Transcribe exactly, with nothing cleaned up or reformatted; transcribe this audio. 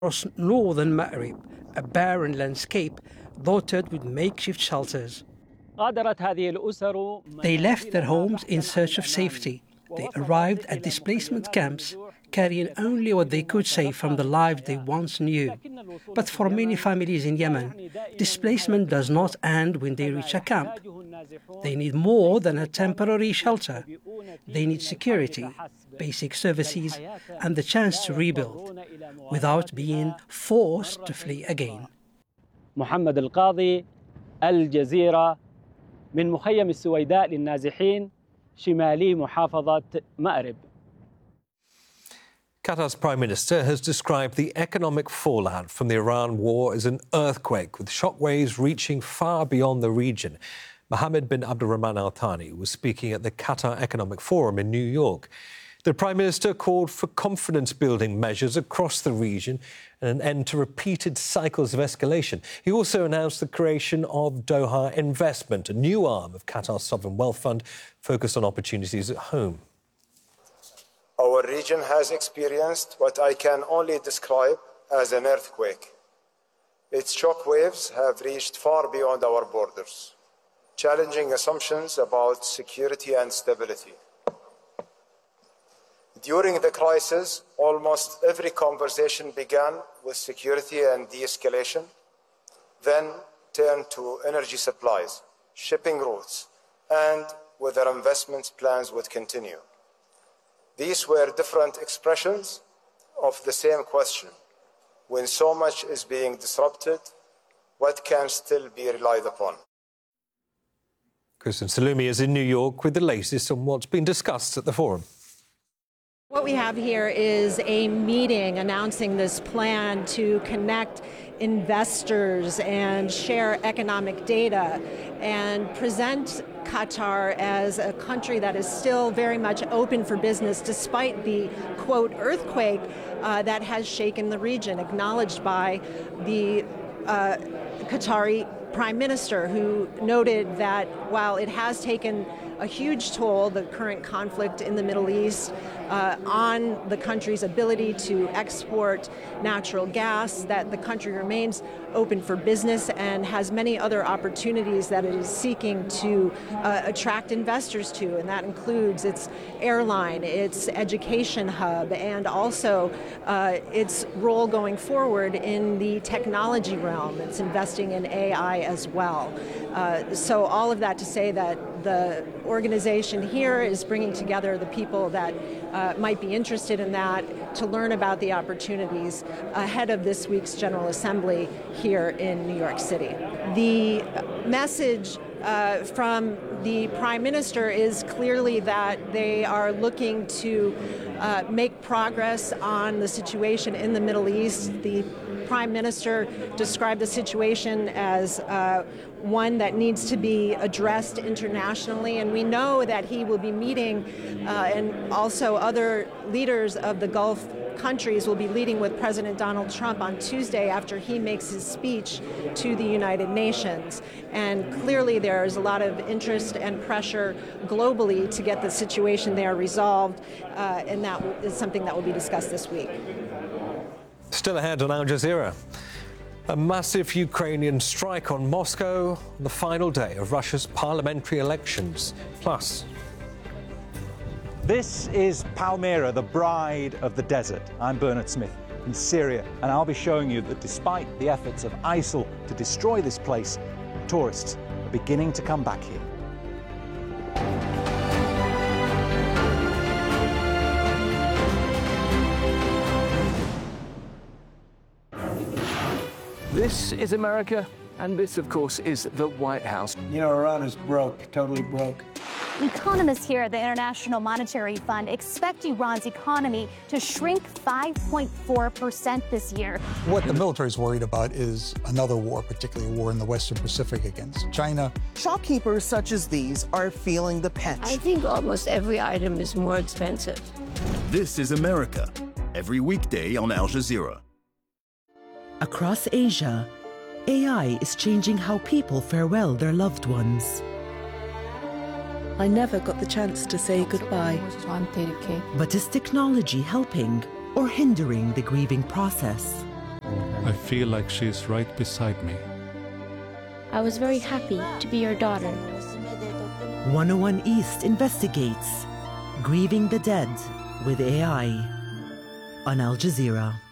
across northern Ma'rib, a barren landscape dotted with makeshift shelters. They left their homes in search of safety. They arrived at displacement camps, carrying only what they could save from the lives they once knew. But for many families in Yemen, displacement does not end when they reach a camp. They need more than a temporary shelter. They need security, basic services, and the chance to rebuild without being forced to flee again. محمد القاضي الجزيرة من مخيم السويداء للنازحين شمالي محافظة مأرب. Qatar's Prime Minister has described the economic fallout from the Iran war as an earthquake, with shockwaves reaching far beyond the region. Mohammed bin Abdulrahman Al Thani was speaking at the Qatar Economic Forum in New York. The Prime Minister called for confidence-building measures across the region and an end to repeated cycles of escalation. He also announced the creation of Doha Investment, a new arm of Qatar's sovereign wealth fund focused on opportunities at home. Our region has experienced what I can only describe as an earthquake. Its shock waves have reached far beyond our borders, challenging assumptions about security and stability. During the crisis, almost every conversation began with security and de-escalation, then turned to energy supplies, shipping routes, and whether investment plans would continue. These were different expressions of the same question. When so much is being disrupted, what can still be relied upon? Kristen Salumi is in New York with the latest on what's been discussed at the forum. What we have here is a meeting announcing this plan to connect investors and share economic data and present Qatar as a country that is still very much open for business despite the, quote, earthquake uh, that has shaken the region, acknowledged by the uh, Qatari Prime Minister, who noted that while it has taken a huge toll, the current conflict in the Middle East, uh, on the country's ability to export natural gas, that the country remains open for business and has many other opportunities that it is seeking to uh, attract investors to, and that includes its airline, its education hub, and also uh, its role going forward in the technology realm. It's investing in A I as well. Uh, so all of that to say that the organization here is bringing together the people that uh, might be interested in that to learn about the opportunities ahead of this week's General Assembly here in New York City. The message uh, from the Prime Minister is clearly that they are looking to uh, make progress on the situation in the Middle East. The Prime Minister described the situation as uh, one that needs to be addressed internationally, and we know that he will be meeting uh, and also other leaders of the Gulf countries will be leading with President Donald Trump on Tuesday after he makes his speech to the United Nations. And clearly there is a lot of interest and pressure globally to get the situation there resolved, uh, and that is something that will be discussed this week. Still ahead on Al Jazeera. A massive Ukrainian strike on Moscow on the final day of Russia's parliamentary elections. Plus, this is Palmyra, the bride of the desert. I'm Bernard Smith in Syria, and I'll be showing you that despite the efforts of ISIL to destroy this place, tourists are beginning to come back here. This is America, and this, of course, is the White House. You know, Iran is broke, totally broke. Economists here at the International Monetary Fund expect Iran's economy to shrink five point four percent this year. What the military is worried about is another war, particularly a war in the Western Pacific against China. Shopkeepers such as these are feeling the pinch. I think almost every item is more expensive. This is America, every weekday on Al Jazeera. Across Asia, A I is changing how people farewell their loved ones. I never got the chance to say goodbye. But is technology helping or hindering the grieving process? I feel like she is right beside me. I was very happy to be your daughter. one oh one East investigates Grieving the Dead with A I on Al Jazeera.